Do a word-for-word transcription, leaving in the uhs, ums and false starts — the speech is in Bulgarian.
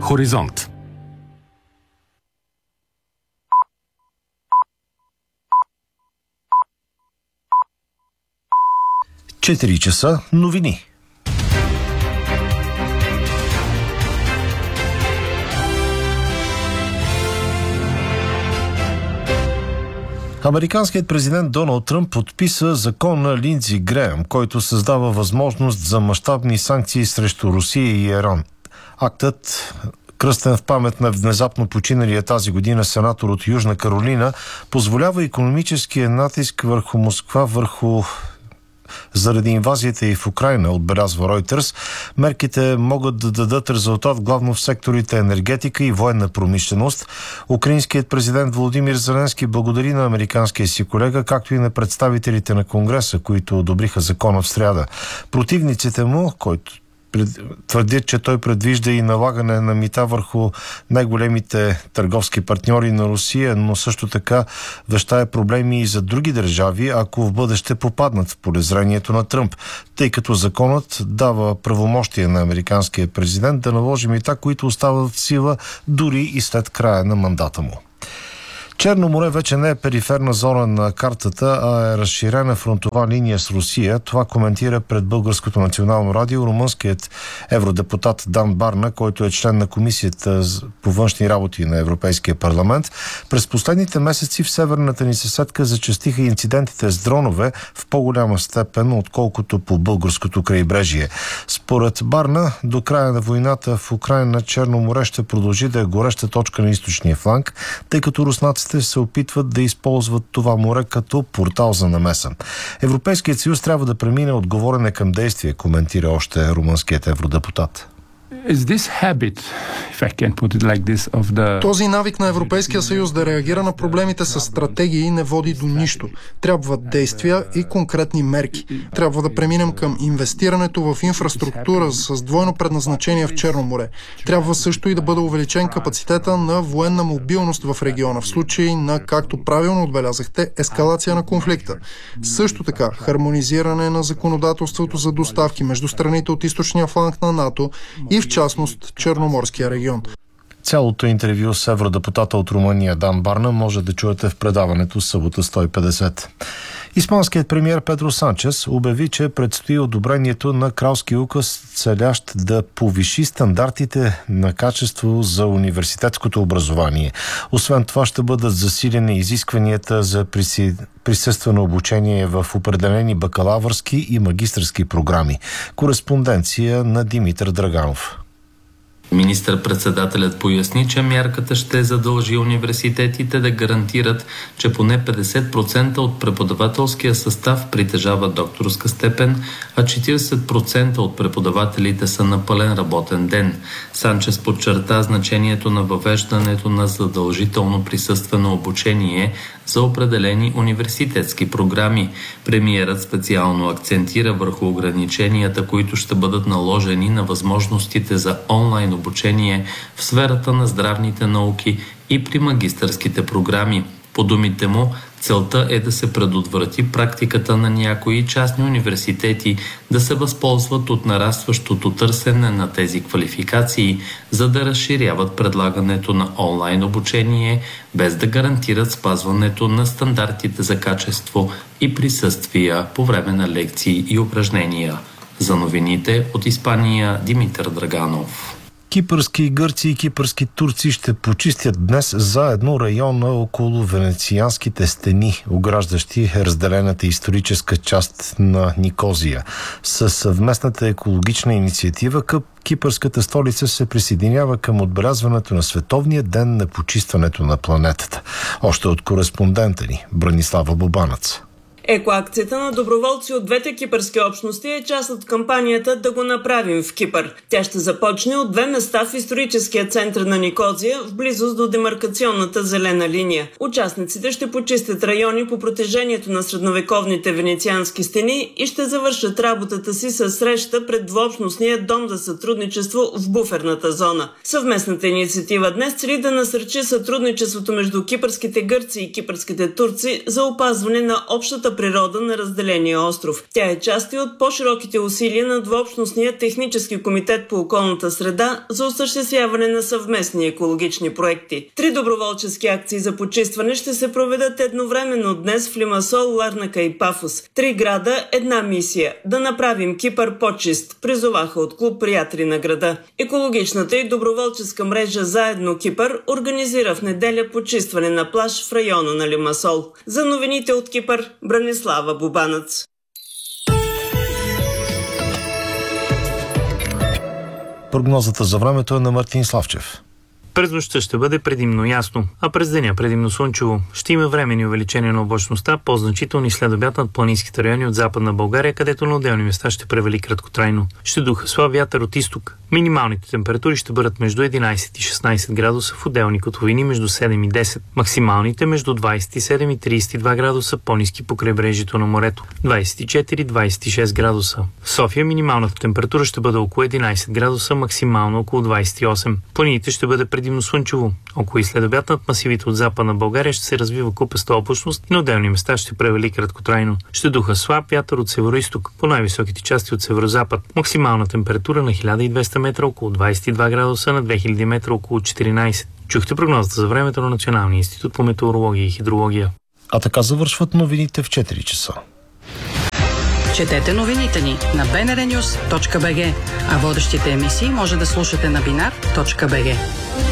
Хоризонт. четири часа новини. Американският президент Доналд Тръмп подписа закон на Линдси Греъм, който създава възможност за мащабни санкции срещу Русия и Иран. Актът, кръстен в памет на внезапно починалия тази година сенатор от Южна Каролина, позволява икономическия натиск върху Москва, върху заради инвазията и в Украйна, отбелязва Reuters. Мерките могат да дадат резултат главно в секторите енергетика и военна промишленост. Украинският президент Володимир Зеленски благодари на американския си колега, както и на представителите на Конгреса, които одобриха закона в сряда. Противниците му, който твърдят, че той предвижда и налагане на мита върху най-големите търговски партньори на Русия, но също така вещае проблеми и за други държави, ако в бъдеще попаднат в полезрението на Тръмп, тъй като законът дава правомощие на американския президент да наложи мита, които остават в сила дори и след края на мандата му. Черно море вече не е периферна зона на картата, а е разширена фронтова линия с Русия. Това коментира пред Българското национално радио румънският евродепутат Дан Барна, който е член на Комисията по външни работи на Европейския парламент. През последните месеци в северната ни съседка зачестиха инцидентите с дронове в по-голяма степен, отколкото по българското крайбрежие. Според Барна, до края на войната в Украйна Черно море ще продължи да е гореща точка на източния фланг, тъй като руснаците се опитват да използват това море като портал за намеса. Европейският съюз трябва да премине от говорене към действие, коментира още румънският евродепутат. Habit, like this, the... Този навик на Европейския съюз да реагира на проблемите с стратегии не води до нищо. Трябват действия и конкретни мерки. Трябва да преминем към инвестирането в инфраструктура с двойно предназначение в Черно море. Трябва също и да бъде увеличен капацитета на военна мобилност в региона, в случай на, както правилно отбелязахте, ескалация на конфликта. Също така, хармонизиране на законодателството за доставки между страните от източния фланг на НАТО и в частност Черноморския регион. Цялото интервю с евродепутата от Румъния Дан Барна може да чуете в предаването събота сто и петдесет. Испанският премиер Педро Санчес обяви, че предстои одобрението на кралски указ, целящ да повиши стандартите на качество за университетското образование. Освен това ще бъдат засилени изискванията за присъствено обучение в определени бакалавърски и магистърски програми. Кореспонденция на Димитър Драганов. Министър-председателят поясни, че мярката ще задължи университетите да гарантират, че поне петдесет процента от преподавателския състав притежава докторска степен, а четиридесет процента от преподавателите са на пълен работен ден. Санчес подчерта значението на въвеждането на задължително присъствено обучение за определени университетски програми. Премиерът специално акцентира върху ограниченията, които ще бъдат наложени на възможностите за онлайн обучение в сферата на здравните науки и при магистърските програми. По думите му, целта е да се предотврати практиката на някои частни университети да се възползват от нарастващото търсене на тези квалификации, за да разширяват предлагането на онлайн обучение, без да гарантират спазването на стандартите за качество и присъствия по време на лекции и упражнения. За новините от Испания Димитър Драганов. Кипърски гърци и кипърски турци ще почистят днес заедно района около венецианските стени, ограждащи разделената историческа част на Никозия. Със съвместната екологична инициатива кипърската столица се присъединява към отбелязването на Световния ден на почистването на планетата. Още от кореспондента ни Бранислава Бобанац. Екоакцията на доброволци от двете кипърски общности е част от кампанията "Да го направим в Кипър". Тя ще започне от две места в историческия център на Никозия, в близост до демаркационната зелена линия. Участниците ще почистят райони по протежението на средновековните венециански стени и ще завършат работата си със среща пред двуобщностния дом за сътрудничество в буферната зона. Съвместната инициатива днес цели да насърчи сътрудничеството между кипърските гърци и кипърските турци за опазване на общата чудесната природа на разделения остров. Тя е част и от по-широките усилия на двуобщностния технически комитет по околната среда за осъществяване на съвместни екологични проекти. Три доброволчески акции за почистване ще се проведат едновременно днес в Лимасол, Ларнака и Пафос. Три града, една мисия – да направим Кипър по-чист, призоваха от клуб Приятели на града. Екологичната и доброволческа мрежа Заедно Кипър организира в неделя почистване на плаж в района на Лимасол. За новините от Кипър, Бранислава Бубанец. Прогнозата за времето е на Мартин Славчев. През нощта ще бъде предимно ясно, а през деня предимно слънчево. Ще има времени увеличения на облачността, по-значителни след обяд над планинските райони от Западна България, където на отделни места ще превали краткотрайно. Ще духа слаб вятър от изток. Минималните температури ще бъдат между единайсет и шестнайсет градуса в отделни котловини, между седем и десет. Максималните между двайсет и седем и трийсет и два градуса, по-ниски по крайбрежието на морето. двайсет и четири до двайсет и шест градуса. В София минималната температура ще бъде около единайсет градуса, максимално около двайсет и осем. Планините ще бъде предимно слънчево. Около и след обяд над масивите от Западна България ще се развива купеста облачност и на отделни места ще превали краткотрайно. Ще духа слаб вятър от североизток, по най-високите части от северозапад. Максимална температура на хиляда и двеста метра около двайсет и два градуса, на две хиляди метра около четиринайсет. Чухте прогнозата за времето на Националния институт по метеорология и хидрология. А така завършват новините в четири часа. Четете новините ни на би ен ар нюс точка би джи, а водещите емисии може да слушате на бинар точка би джи.